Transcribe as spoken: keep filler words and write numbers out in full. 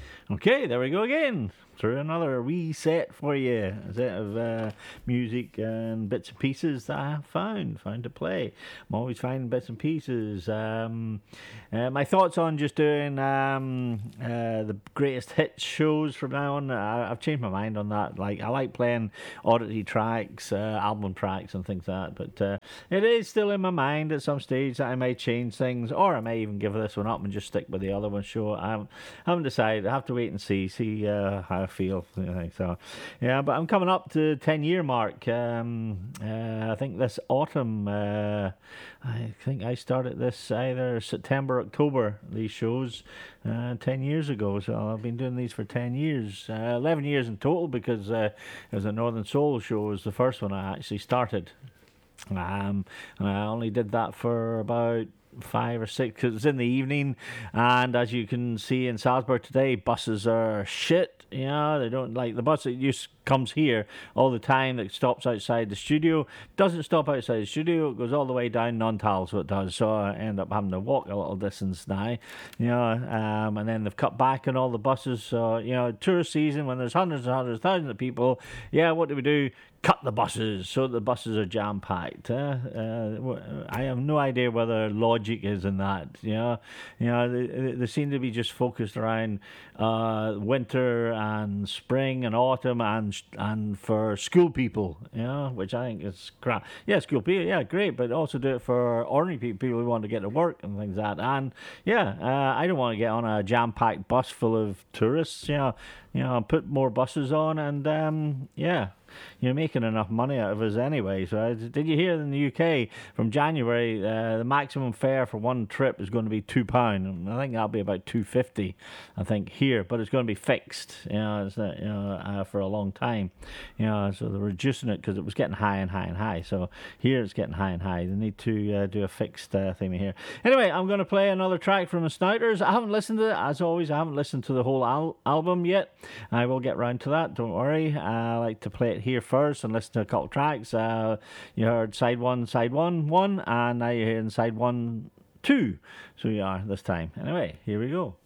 Okay, there we go again. Through another wee set for you. A set of uh, music and bits and pieces that I have found, found to play. I'm always finding bits and pieces. Um, uh, my thoughts on just doing um, uh, the greatest hits shows from now on. I, I've changed my mind on that. Like I like playing oddity tracks, uh, album tracks, and things like that. But uh, it is still in my mind at some stage that I may change things, or I may even give this one up and just stick with the other one. Show I haven't, I haven't decided. I have to wait and see. See uh, how I feel. So, yeah, but I'm coming up to ten year mark. Um, uh, I think this autumn. Uh, I think I started this either September, October. These shows uh, ten years ago. So I've been doing these for ten years, uh, eleven years in total, because uh, it was a Northern Soul show. Was the first one I actually started. Um, and I only did that for about five or six, because it's in the evening, and as you can see in Salzburg today, buses are shit. You know, they don't, like the bus that used comes here all the time, that stops outside the studio, doesn't stop outside the studio, it goes all the way down Nontal, so it does. So I end up having to walk a little distance now, you know, um, and then they've cut back on all the buses. So, you know, tourist season, when there's hundreds and hundreds, thousands of people, yeah, what do we do? Cut the buses so the buses are jam packed. Uh, uh, I have no idea whether logic is in that. You know, you know, they, they seem to be just focused around uh, winter and spring and autumn and and for school people. You know, which I think is crap. Yeah, school people, yeah, great, but also do it for ordinary people, people who want to get to work and things like that. And yeah, uh, I don't want to get on a jam packed bus full of tourists. You know, you know, put more buses on, and um, yeah. You're making enough money out of us anyway. So uh, did you hear in the U K from January uh, the maximum fare for one trip is going to be two pound? I think that'll be about two fifty. I think here, but it's going to be fixed. You know, it's not, you know uh, for a long time. You know, so they're reducing it because it was getting high and high and high. So here it's getting high and high. They need to uh, do a fixed uh, thing here. Anyway, I'm going to play another track from the Snouters. I haven't listened to it, as always. I haven't listened to the whole al- album yet. I will get round to that. Don't worry. I like to play it here first and listen to a couple of tracks. Uh, you heard side one, side one, one, and now you're hearing side one, two. So you are this time. Anyway, here we go.